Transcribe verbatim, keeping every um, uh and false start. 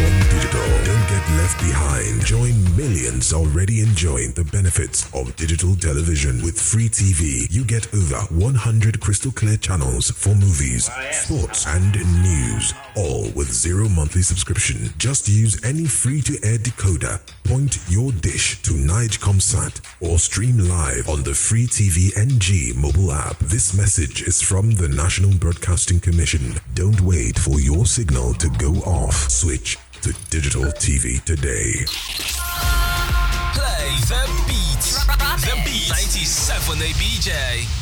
gone digital. Don't get left behind. Join millions already enjoying the benefits of digital television. With Free T V, you get over one hundred crystal clear channels for movies, sports, and news, all with zero monthly subscription. Just use any free-to-air decoder, point your dish to Nigecomsat, or stream live on the Free T V N G mobile app. This message is from the National Broadcasting Commission. Don't wait for your signal to go off. Switch to digital T V today. Play the beat. The beat. ninety-seven A B J.